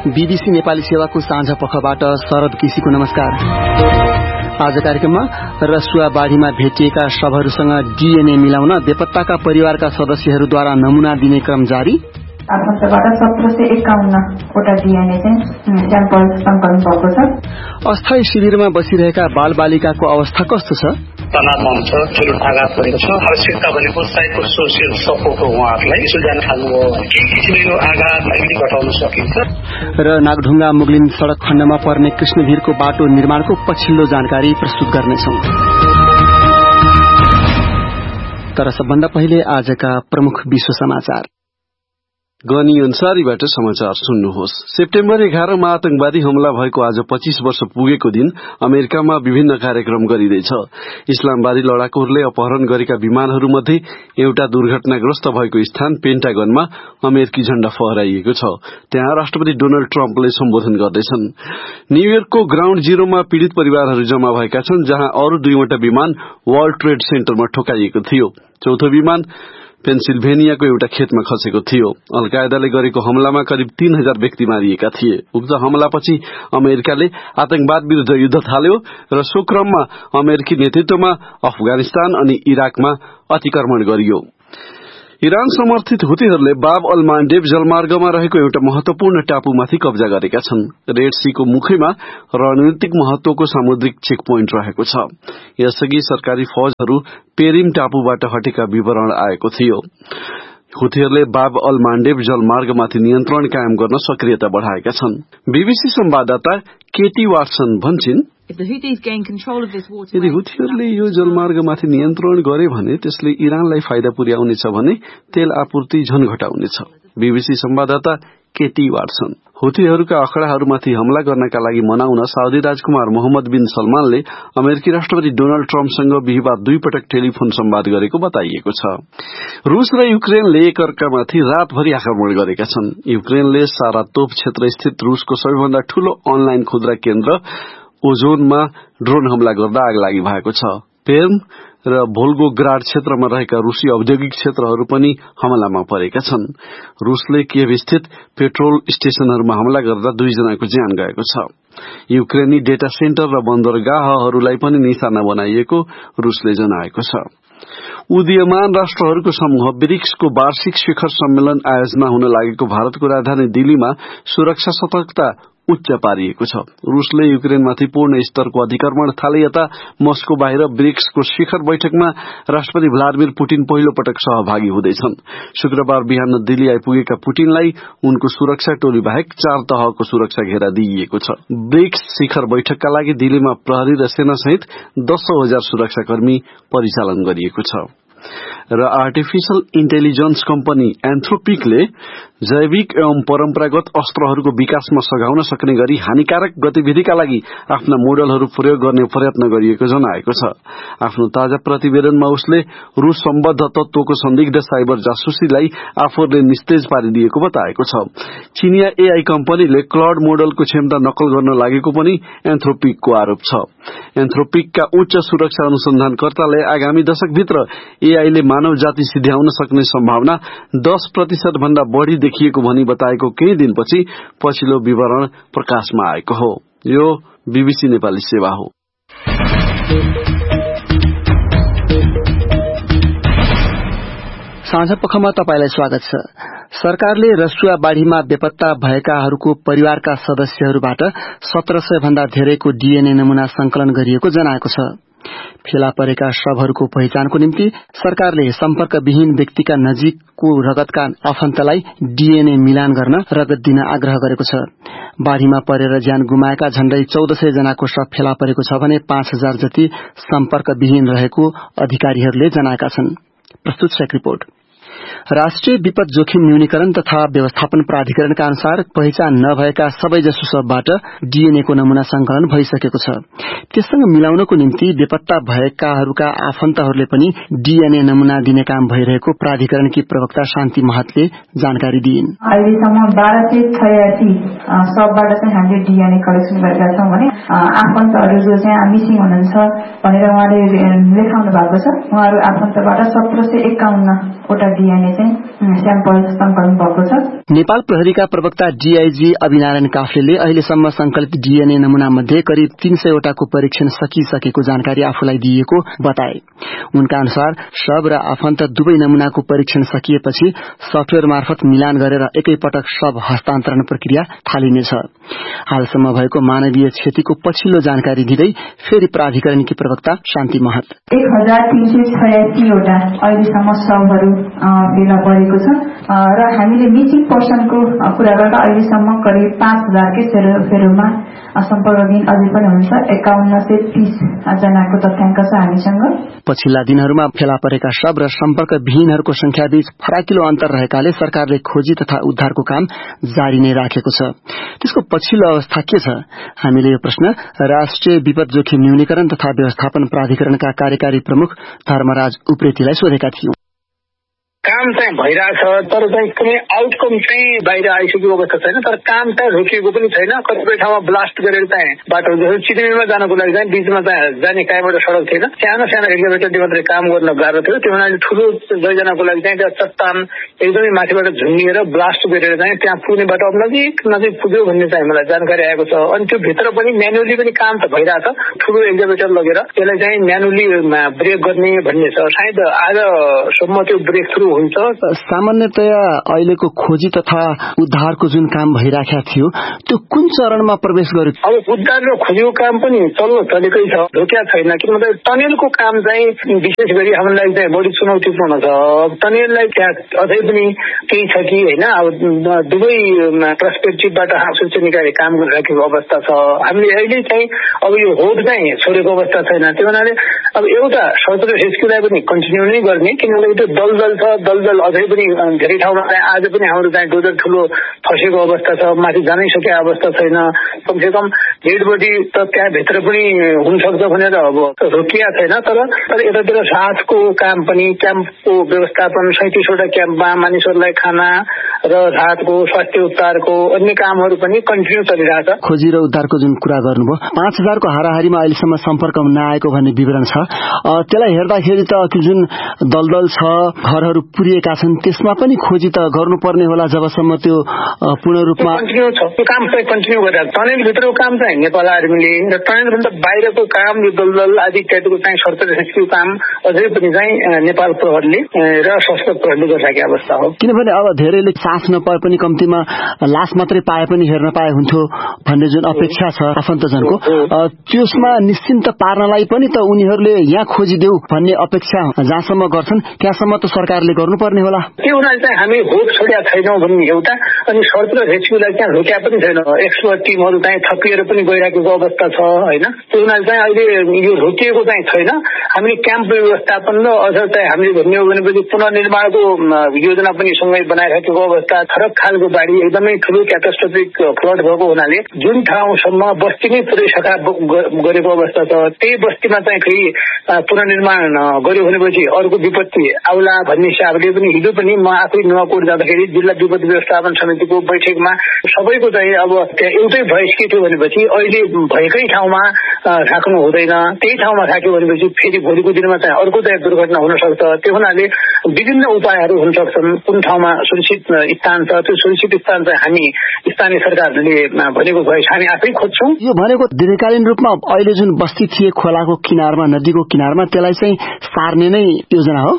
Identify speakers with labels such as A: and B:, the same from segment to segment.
A: BBC Nepali सेवाको साँझ पखबाट शरद केसीको नमस्कार। आज कार्यक्रममा रसुवा बाढीमा भेटिएका शवहरूसँग डीएनए मिलाउन बेपत्ताका परिवारका सदस्यहरूद्वारा नमूना दिने क्रम जारी।
B: आफन्तबाट 1751 वटा डीएनए चाहिँ स्याम्पल संकलन भएको छ।
A: अस्थायी शिविरमा बसिरहेका बालबालिकाको अवस्था कस्तो छ?
C: तनावमा हुन्छ, ठुलो आघात परेको छ। आवश्यकता भनेको साइको सोसियल सपोर्ट हो। उहाँहरूलाई स्कुल जान थाल्नुभयो भने केही किसिमको आघात अलिकति घटाउन सकिन्छ।
A: र नागढुङ्गा मुगलिन सड़क खण्डमा पर्ने कृष्णधीरको बाटो निर्माणको पछिल्लो जानकारी प्रस्तुत गर्नेछौं। तर सबभन्दा पहिले आजका प्रमुख विश्व समाचार।
D: गनी अन्सारीबाट समाचार सुन्नुहोस्। सेप्टेम्बर 11 मा आतंकवादी हमला भएको आज 25 वर्ष पुगेको दिन अमेरिकामा विभिन्न कार्यक्रम गरिँदैछ। इस्लामवादी लडाकुहरूले अपहरण गरेका विमानहरूमध्ये एउटा दुर्घटनाग्रस्त भएको स्थान पेन्टागनमा अमेरिकी झण्डा फहराइएको छ। त्यहाँ राष्ट्रपति डोनाल्ड ट्रम्पले सम्बोधन गर्दैछन्। न्यूयोर्कको ग्राउण्ड जीरोमा पीड़ित परिवारहरू जम्मा भएका छन्, जहाँ अरू दुईवटा विमान वर्ल्ड ट्रेड सेन्टरमा ठोकाइएको थियो। चौथो विमान पेन्सिल्भेनियाको एउटा खेतमा खसेको थियो। अल-कायदाले गरेको हमलामा करिब 3000 व्यक्ति मारिएका थिए। उक्त हमलापछि अमेरिकाले आतंकवाद विरूद्ध युद्ध थाल्यो र सो क्रममा अमेरिकी नेतृत्वमा अफगानिस्तान अनि इराकमा अतिक्रमण गरियो। इरान समर्थित हुतीहरूले बाब अल मान्डेब जलमार्गमा रहेको एउटा महत्वपूर्ण टापुमाथि कब्जा गरेका छन्। रेड सीको मुखैमा रणनीतिक महत्वको सामुद्रिक चेक पोइन्ट रहेको छ। यसअघि सरकारी फौजहरू पेरिम टापुबाट हटेका विवरण आएको थियो। हुतीहरूले बाब अल मान्डेब जलमार्गमाथि नियन्त्रण कायम गर्न सक्रियता बढ़ाएका छन्। बीबीसी संवाददाता केटी वाटसन भन्छिन्, यदि हुतीहरूले यो जलमार्गमाथि नियन्त्रण गरे भने त्यसले इरानलाई फाइदा पुर्याउनेछ भने तेल आपूर्ति झन घटाउनेछ। बीबीसी संवाददाता केटी वाटसन। हुतीहरूका अखड़ाहरूमाथि हमला गर्नका लागि मनाउन साउदी राजकुमार मोहम्मद बिन सलमानले अमेरिकी राष्ट्रपति डोनाल्ड ट्रम्पसँग बिहीबार 2 पटक टेलिफोन संवाद गरेको बताइएको छ। रूस र युक्रेनले एकअर्कामाथि रातभरि आक्रमण गरेका छन्। युक्रेनले सारातोभ क्षेत्र स्थित रूसको सबैभन्दा ठूलो अनलाइन खुद्रा केन्द्र ओजोनमा ड्रोन हमला गर्दा आगलागी भएको छ। पेर्म र भोल्गोग्राड क्षेत्रमा रहेका रूसी औद्योगिक क्षेत्रहरू पनि हमलामा परेका छन्। रूसले कियभ स्थित पेट्रोल स्टेशनहरूमा हमला गर्दा 2 जनाको ज्यान गएको छ। युक्रेनी डेटा सेन्टर र बन्दरगाहहरूलाई पनि निशाना बनाइएको रूसले जनाएको छ। उदीयमान राष्ट्रहरूको समूह ब्रिक्सको वार्षिक शिखर सम्मेलन आयोजना हुन लागेको भारतको राजधानी दिल्लीमा सुरक्षा सतर्कता उच्च पारिएको छ। रूसले युक्रेनमाथि पूर्ण स्तरको अधिक्रमण थाले यता मस्को बाहिर ब्रिक्सको शिखर बैठकमा राष्ट्रपति भ्लादिमिर पुटिन पहिलो पटक सहभागी हुँदैछन्। शुक्रबार बिहान दिल्ली आइपुगेका पुटिनलाई उनको सुरक्षा टोली बाहेक 4 तहको सुरक्षा घेरा दिइएको छ। ब्रिक्स शिखर बैठकका लागि दिल्लीमा प्रहरी र सेना सहित 10,000 सुरक्षाकर्मी परिचालन गरिएको छ। र आर्टिफिशियल इन्टेलिजेन्स कम्पनी एन्थ्रोपिकले जैविक एवं परम्परागत अस्त्रहरूको विकासमा सघाउन सक्ने गरी हानिकारक गतिविधिका लागि आफ्ना मोडलहरू प्रयोग गर्ने प्रयत्न गरिएको जनाएको छ। आफ्नो ताजा प्रतिवेदनमा उसले रूस सम्बद्ध तत्वको संदिग्ध साइबर जासुसीलाई आफूले निस्तेज पारिदिएको बताएको छ। चीनिया एआई कम्पनीले क्लाउड मोडलको क्षमता नकल गर्न लागेको पनि एन्थ्रोपिकको आरोप छ। एन्थ्रोपिकका उच्च सुरक्षा अनुसन्धानकर्ताले आगामी दशकभित्र एआईले मानव जाति सिध्याउन सक्ने सम्भावना 10% भन्दा बढ़ी देखिएको भनी बताएको केही दिनपछि पछिल्लो विवरण प्रकाशमा आएको हो। यो बीबीसी नेपाली सेवा हो।
A: साँझ पखमा तपाईलाई स्वागत छ। सरकारले रसुवा बाढीमा बेपत्ता भएकाहरूको परिवारका सदस्यहरूबाट 1700 भन्दा धेरैको डीएनए नमूना संकलन गरिएको जनाएको छ। फेला परेका शवहरूको पहिचानको निम्ति सरकारले सम्पर्कविहीन व्यक्तिका नजिकको रगतका आफन्तलाई डीएनए मिलान गर्न रगत दिन आग्रह गरेको छ। बाढीमा परेर ज्यान गुमाएका झण्डै 1400 जनाको शव फेला परेको छ भने 5000 जति सम्पर्कविहीन रहेको अधिकारीहरूले जनाएका छन्। प्रस्तुत छ एक रिपोर्ट। राष्ट्रिय विपद जोखिम न्यूनीकरण तथा व्यवस्थापन प्राधिकरणका अनुसार पहिचान नभएका सबैजसो शवबाट डीएनए को नमूना संकलन भइसकेको छ। त्यससँग मिलाउनको निम्ति बेपत्ता भएकाहरूका आफन्तहरूले पनि डीएनए नमूना दिने काम भइरहेको प्राधिकरणकी प्रवक्ता शान्ति महतले जानकारी दिइन्।
B: अहिलेसम्म 1286 शवबाट चाहिँ हामीले डीएनए कलेक्सन गरेका छौं भने आफन्तहरू जो चाहिँ मिसिङ हुनुहुन्छ भनेर उहाँले लेखाउनु भएको छ। उहाँहरू आफन्तबाट 1751 वटा डिएनए चाहिँ स्याम्पल संकलन भएको छ।
A: नेपाल प्रहरीका प्रवक्ता डीआईजी अभिनारायण काफ्लेले अहिलेसम्म संकलित डिएनए नमूना मध्ये करिब 300 वटाको परीक्षण सकिसकेको जानकारी आफूलाई दिएको बताए। उनका अनुसार शव र आफन्त दुवै नमूनाको परीक्षण सकिएपछि सफ्टवेयर मार्फत मिलान गरेर एकैपटक शव हस्तान्तरण प्रक्रिया थालिनेछ। हालसम्म भएको मानवीय क्षतिको पछिल्लो जानकारी दिँदै फेरि प्राधिकरणकी प्रवक्ता शान्ति महत
B: 1386 वटा अहिलेसम्म शवहरू फेला परेको छ र हामीले मिसिङ पर्सनको कुरा गर्दा अहिलेसम्म करिब 5000 के फेरोमा सम्पर्कविहीन अझै पनि हुन्छ। 5130 जनाको तथ्याङ्क छ हामीसँग।
A: पछिल्ला दिनहरूमा फेला परेका शव र सम्पर्कविहीनहरूको संख्याबीच फराकिलो अन्तर रहेकाले सरकारले खोजी तथा उद्धारको काम जारी नै राखेको छ। त्यसको पछिल्लो अवस्था के छ? हामीले यो प्रश्न राष्ट्रिय विपद जोखिम न्यूनीकरण तथा व्यवस्थापन प्राधिकरणका कार्यकारी प्रमुख धर्मराज उप्रेतीलाई सोधेका थियौं।
C: काम चाहिँ भइरहेछ तर चाहिँ कुनै आउटकम चाहिँ बाहिर आइसकेको अवस्था छैन। तर काम चाहिँ रोकिएको पनि छैन। कतिपय ठाउँमा ब्लास्ट गरेर चाहिँ बाटो जस्तो चितवनमा जानको लागि चाहिँ बीचमा चाहिँ जाने काहीँबाट सडक थिएन। सानो सानो एक्जाभेटरले मात्रै काम गर्न गाह्रो थियो। त्यो हुनाले ठूलो लैजानको लागि चाहिँ त्यो चट्टान एकदमै माथिबाट झुन्डिएर ब्लास्ट गरेर चाहिँ त्यहाँ पुग्ने बाटो नजिक पुग्यो भन्ने चाहिँ मलाई जानकारी आएको छ। अनि त्यो भित्र पनि म्यानुअली पनि काम त भइरहेछ। ठूलो एक्जाभेटर लगेर त्यसलाई चाहिँ म्यानुअली ब्रेक गर्ने भन्ने छ। सायद आजसम्म त्यो ब्रेक थ्रु हुन्छ।
A: सामान्यतया अहिलेको खोजी तथा उद्धारको जुन काम भइराखेको थियो त्यो कुन चरणमा प्रवेश गर्यो?
C: अब उद्धार र खोजीको काम पनि चलेकै छ, रोकिया छैन। किनभने टनेलको काम चाहिँ विशेष गरी हामीलाई चाहिँ बढी चुनौतीपूर्ण छ। टनेललाई त्यहाँ अझै पनि केही छ कि होइन। अब दुवै पर्सपेक्टिभबाट सुरक्षा निकायले काम गरिराखेको अवस्था छ। हामीले अहिले चाहिँ अब यो होड चाहिँ छोडेको अवस्था छैन। त्यो हुनाले अब एउटा सर्च र रेस्क्युलाई पनि कन्टिन्यू नै गर्ने। किनभने त्यो दलदल छ। दलदल अझै पनि धेरै ठाउँमा आज पनि हाम्रो चाहिँ डोजर ठूलो फसेको अवस्था छ। माथि जानै सकेको अवस्था छैन। कमसे कम डेड बडी त त्यहाँभित्र पनि हुन सक्छ भनेर अब रोकिया छैन। तर यतातिर राहतको काम पनि क्याम्पको व्यवस्थापन 37 वटा क्याम्पमा मानिसहरूलाई खाना र राहतको स्वास्थ्य उपचारको अन्य कामहरू पनि कन्टिन्यू चलिरहेछ।
A: खोजी र उद्धारको जुन कुरा गर्नुभयो 5000 को हाराहारीमा अहिलेसम्म सम्पर्कमा नआएको भन्ने विवरण छ। त्यसलाई हेर्दाखेरि त जुन दलदल छ, घरहरू पुरिएका छन्, त्यसमा पनि खोजी त गर्नुपर्ने होला जबसम्म त्यो पूर्ण रूपमा
C: कन्टिन्यू छ। त्यो काम चाहिँ कन्टिन्यू गरिरहेको छ। टनेल भित्रको काम चाहिँ नेपाल आर्मीले र टनेलभन्दा बाहिरको काम यो दलदल आदि इत्यादिको चाहिँ सर्च र रेस्क्यु काम अझै पनि चाहिँ नेपाल प्रहरीले र सशस्त्र प्रहरीले गरिरहेको अवस्था हो।
A: किनभने अब धेरैले सास नपाए पनि कम्तीमा लास मात्रै पाए पनि हेर्न पाए हुन्थ्यो भन्ने जुन अपेक्षा छ आफन्तजनको, त्यसमा निश्चिन्त पार्नलाई पनि त उनीहरूले यहाँ खोजिदेऊ भन्ने अपेक्षा जहाँसम्म गर्छन् त्यहाँसम्म त सरकारले गर्नुपर्ने होला।
C: त्यो हुनाले चाहिँ हामी होप छोडेका छैनौँ भन्ने एउटा। अनि सर्च र रेस्क्युलाई चाहिँ रोक्या पनि छैन। एक्सपर्ट टिमहरू चाहिँ थपिएर पनि गइरहेको अवस्था छ होइन। त्यो हुनाले चाहिँ अहिले यो रोकिएको चाहिँ छैन। हामीले क्याम्प व्यवस्थापन र अझ चाहिँ हामीले भन्ने हो भनेपछि पुनर्निर्माणको योजना पनि सँगै बनाइराखेको अवस्था। फरक खालको बाढी एकदमै ठूलो क्याटास्ट्रोफिक फ्लड भएको हुनाले जुन ठाउँसम्म बस्ती नै पुरै सखा गरेको अवस्था छ त्यही बस्तीमा चाहिँ फेरि पुनर्निर्माण गर्यो भनेपछि अर्को विपत्ति आउला भन्ने हिसाबले पनि हिजो पनि म आफै नुवाकोट जाँदाखेरि जिल्ला विपत्ति व्यवस्थापन समितिको बैठकमा सबैको चाहिँ अब त्यहाँ एउटै भोइस के थियो भनेपछि अहिले भएकै ठाउँमा राख्नु हुँदैन। त्यही ठाउँमा राख्यो भनेपछि फेरि भोलिको दिनमा चाहिँ अर्को चाहिँ दुर्घटना हुन सक्छ। त्यो हुनाले विभिन्न उपायहरू हुन सक्छन्। कुन ठाउँमा सुरक्षित स्थान छ त्यो सुरक्षित स्थान चाहिँ हामी स्थानीय सरकारले भनेको भएस हामी आफै खोज्छौँ।
A: यो भनेको दीर्घकालीन रूपमा अहिले जुन बस्ती थिए खोलाको किनारमा नदीको किनारमा त्यसलाई चाहिँ सार्ने नै योजना हो।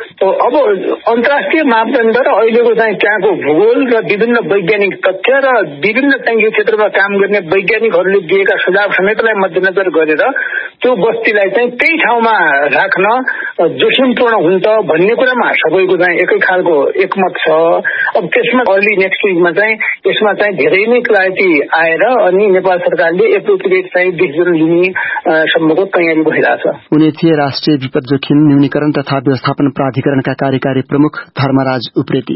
C: अब अन्तर्राष्ट्रिय मापदण्ड र अहिलेको चाहिँ त्यहाँको भूगोल र विभिन्न वैज्ञानिक तथ्य र विभिन्न चाहिँ यो क्षेत्रमा काम गर्ने वैज्ञानिकहरूले दिएका सुझाव समेतलाई मध्यनजर गरेर त्यो बस्तीलाई चाहिँ त्यही ठाउँमा राख्न जोखिमपूर्ण हुन्छ भन्ने कुरामा सबैको चाहिँ एकै खालको एकमत छ। अब त्यसमा अर्ली नेक्स्ट विकमा चाहिँ यसमा चाहिँ धेरै नै क्ल्यारिटी आएर अनि नेपाल सरकारले एप्रोप्रिएट चाहिँ डिसिजन लिने सम्मको तयारी भइरहेछ।
A: उनी थिए राष्ट्रिय विपद जोखिम न्यूनीकरण तथा व्यवस्थापन प्राधिकरणका कार्यकारी प्रमुख धर्मराज उप्रेती।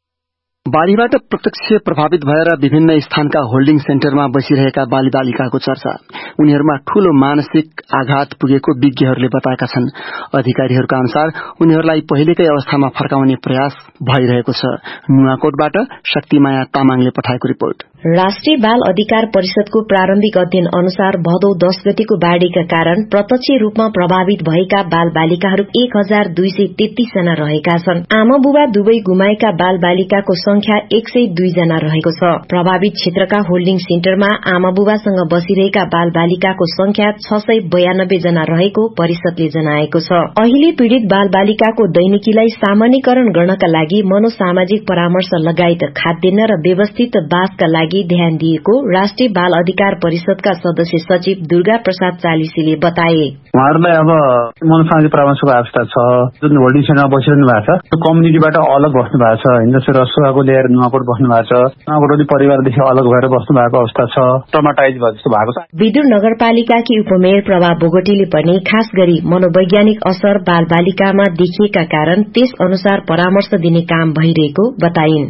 A: बाढीबाट प्रत्यक्ष प्रभावित भएर विभिन्न स्थानका होल्डिङ सेन्टरमा बसिरहेका बालिबालिकाको चर्चा, उनीहरूमा ठूलो मानसिक आघात पुगेको विज्ञहरूले बताएका छन्। अधिकारीहरूका अनुसार उनीहरूलाई पहिलेकै अवस्थामा फर्काउने प्रयास भइरहेको छ। नुवाकोटबाट शक्तिमाया तामाङले पठाएको रिपोर्ट।
E: राष्ट्रिय बाल अधिकार परिषदको प्रारम्भिक अध्ययन अनुसार भदौ 10 गतेको बाढ़ीका कारण प्रत्यक्ष रूपमा प्रभावित भएका बाल बालिकाहरू 1233 जना रहेका छन्। आमा बुबा दुवै गुमाएका बाल बालिकाको संख्या 102 जना रहेको छ। प्रभावित क्षेत्रका होल्डिङ सेन्टरमा आमा बुबासँग बसिरहेका बाल बालिकाको संख्या 692 जना रहेको परिषदले जनाएको छ। अहिले पीड़ित बाल बालिकाको दैनिकीलाई सामान्यकरण गर्नका लागि मनोसामाजिक परामर्श लगायत खाद्यान्न र व्यवस्थित बासका लागि ध्यान दिएको राष्ट्रिय बाल अधिकार परिषदका सदस्य सचिव दुर्गा प्रसाद चालिसीले बताए।
F: उहाँहरूलाई अब मनोसामाजिक परामर्शको आवश्यकता छ। जुन होल्डिङ सेन्टरमा बसिरहनु भएको छ त्यो कम्युनिटीबाट अलग बस्नु भएको छ होइन। जस्तै रसुवाको ल्याएर नुवाकोट बस्नु भएको छ, नुवाकोट पनि परिवारदेखि अलग भएर बस्नु भएको अवस्था छ, ट्रमाटाइज भयो जस्तो भएको छ।
E: विदुर नगरपालिकाकी उपमेयर प्रभा बोगटीले पनि खास गरी मनोवैज्ञानिक असर बाल बालिकामा देखिएका कारण त्यस अनुसार परामर्श दिने काम भइरहेको बताइन्।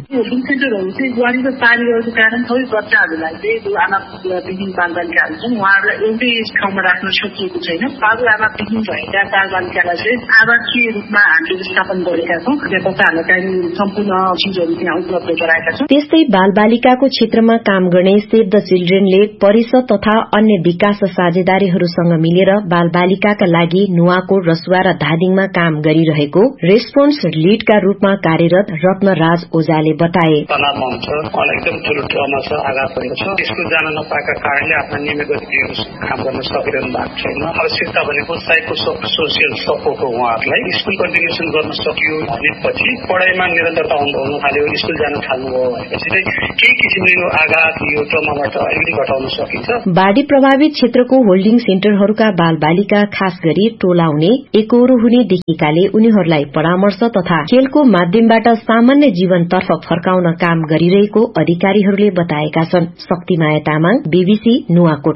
G: बच्चाहरूलाई चाहिँ जो आमाविहीन बाल बालिकाहरू छन् उहाँहरूलाई एउटै ठाउँमा राख्न सकिएको छैन। आमाविहीन भएका बाल बालिकालाई चाहिँ आवासीय रूपमा हामीले स्थापन गरेका छौँ। बच्चाहरूलाई चाहिने सम्पूर्ण चिजहरू त्यहाँ उपलब्ध गराएका छौँ।
E: त्यस्तै बाल बालिकाको क्षेत्रमा काम गर्ने सेभ द चिल्ड्रेनले परिषद तथा अन्य विकास साझेदारीहरूसँग मिलेर बाल बालिकाका लागि नुवाकोट, रसुवा र धादिङमा काम गरिरहेको रेस्पोन्स लीडका रूपमा कार्यरत रत्नराज ओझाले बताए।
H: आघात परेको छ। स्कुल जान नपाएका कारणले आफ्ना नियमित गतिविधिहरू काम गर्न सकिरहनु भएको छैन। आवश्यकता भनेको साइको सोसियल सपोर्ट हो। उहाँहरूलाई स्कुल कन्टिन्युसन गर्न सकियो भनेपछि पढाइमा निरन्तरता हुन थाल्यो, स्कुल जान थाल्नुभयो भनेपछि चाहिँ केही किसिमले यो आघात यो ट्रमाबाट अलिकति घटाउन सकिन्छ।
E: बाढ़ी प्रभावित क्षेत्रको होल्डिङ सेन्टरहरूका बाल बालिका खास गरी टोलाउने, एकहोरो हुने देखिएकाले उनीहरूलाई परामर्श तथा खेलको माध्यमबाट सामान्य जीवनतर्फ फर्काउन काम गरिरहेको अधिकारीहरूले बताएका छन्। शक्तिमाया तामाङ, बीबीसी नुवाकोट।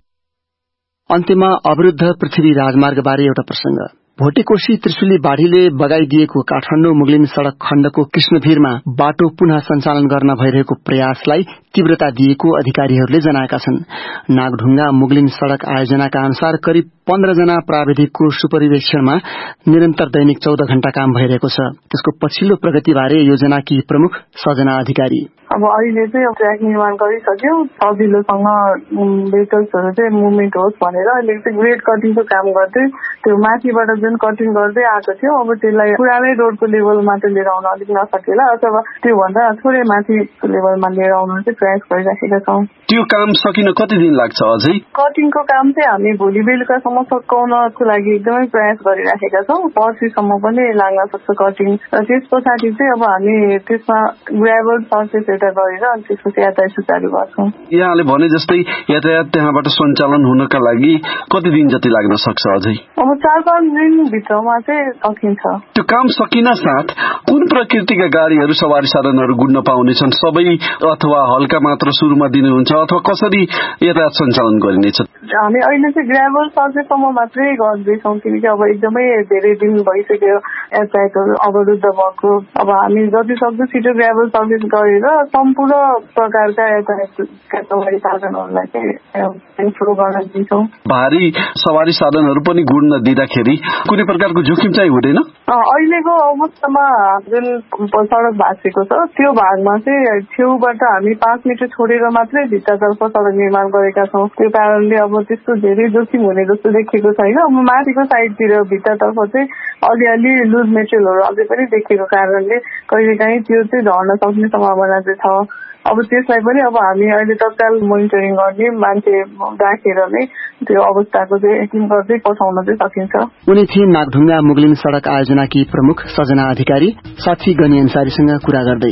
A: अन्त्यमा अवरुद्ध पृथ्वी राजमार्गबारे एउटा प्रसंग। भोटेकोशी त्रिशुली बाढ़ीले बगाइदिएको काठमाडौँ मुगलिन सड़क खण्डको कृष्णभिरमा बाटो पुनः सञ्चालन गर्न भइरहेको प्रयासलाई तीव्रता दिएको अधिकारीहरूले जनाएका छन्। नागढुङ्गा मुगलिन सड़क आयोजनाका अनुसार करिब 15 जना प्राविधिकको सुपरिवेक्षणमा निरन्तर दैनिक 14 घण्टा काम भइरहेको छ। त्यसको पछिल्लो प्रगतिबारे योजनाकी प्रमुख सजना अधिकारी
I: अब अहिले चाहिँ ट्र्याक निर्माण गरिसक्यो। सजिलोसँग भेहिकल्सहरू चाहिँ मुभमेन्ट होस् भनेर अहिले चाहिँ ग्रेड कटिङको काम गर्दै त्यो माथिबाट जुन कटिङ गर्दै आएको थियो अब त्यसलाई पुरानै रोडको लेभलमा चाहिँ लिएर आउन अलिक नसकेला अथवा त्योभन्दा थोरै माथि लेभलमा लिएर आउन चाहिँ प्रयास गरिराखेका छौँ।
D: त्यो काम सकिन कति दिन लाग्छ अझै?
I: कटिङको काम चाहिँ हामी भोलि बेलुकासम्म सकाउनको लागि एकदमै प्रयास गरिराखेका छौँ। पर्सिसम्म पनि लाग्न सक्छ कटिङ र त्यस पछाडि चाहिँ अब हामी त्यसमा ग्राभल सर्फेस एउटा गरेर अनि त्यसपछि यातायात सुचारू गर्छौँ।
D: यहाँले भने जस्तै यातायात त्यहाँबाट सञ्चालन हुनका लागि कति दिन जति लाग्न सक्छ अझै?
I: अब 4-5 दिन भित्रमा चाहिँ सकिन्छ।
D: त्यो काम सकिन साथ कुन प्रकृतिका गाडीहरू सवारी साधनहरू गुड्न पाउनेछन्? सबै अथवा हल्का मात्र सुरुमा दिनुहुन्छ अथवा कसरी यातायात सञ्चालन गरिनेछ?
I: हामी अहिले चाहिँ ग्राभल सर्फेससम्म मात्रै गर्दैछौँ किनकि अब एकदमै धेरै दिन भइसक्यो यातायातहरू अवरुद्ध भएको। अब हामी जति सक्दो छिटो ग्राभल सर्फेस गरेर सम्पूर्ण प्रकारका यातायातका सवारी साधनहरूलाई चाहिँ फ्लो गर्न दिन्छौँ।
D: भारी सवारी साधनहरू पनि गुड्न दिँदाखेरि कुनै प्रकारको जोखिम चाहिँ हुँदैन?
I: अहिलेको अवस्थामा जुन सड़क भाँचेको छ त्यो भागमा चाहिँ छेउबाट हामी 5 मिटर छोडेर मात्रै भित्रतर्फ सड़क निर्माण गरेका छौँ। त्यो कारणले अब त्यस्तो धेरै जोखिम हुने जस्तो देखिएको छैन। अब माथिको साइडतिर भित्रतर्फ चाहिँ अलिअलि लुज मेटेरियलहरू अझै पनि देखेको कारणले कहिलेकाहीँ त्यो चाहिँ झर्न सक्ने सम्भावना चाहिँ छ। अब त्यसलाई पनि अब हामी अहिले तत्काल मोनिटरिङ गर्ने मान्छे राखेर नै त्यो अवस्थाको चाहिँ यकिन गर्दै पठाउन चाहिँ सकिन्छ।
A: उनी थिए नागढुङ्गा मुगलिन सड़क आयोजनाकी प्रमुख सजना अधिकारी साथी गनी अन्सारीसँग कुरा गर्दै।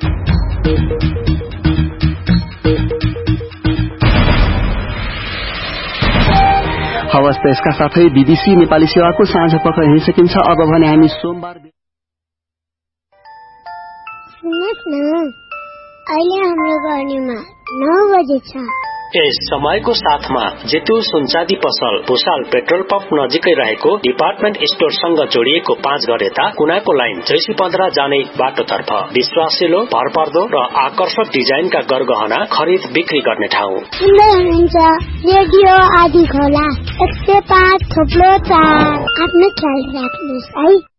A: हवस् त यसका साथै बीबीसी नेपाली सेवाको साँझ पख यही सकिन्छ। अब भने हामी सोमबार
J: अहिले हाम्रो गर्नेमा 9 बजे छ।
K: यस समयको साथमा जेतु सुनचाँदी पसल भुसाल पेट्रोल पम्प नजिकै रहेको डिपार्टमेन्ट स्टोरसँग जोडिएको 5 घर यता कुनाको लाइन जैसी 15 जाने बाटोतर्फ विश्वासिलो भरपर्दो र आकर्षक डिजाइनका गरगहना खरिद बिक्री गर्ने ठाउँ।
J: सुन्दै हुनुहुन्छ रेडियो आदि खोला 105.4। आफ्नो ख्याल राख्नुहोस् है।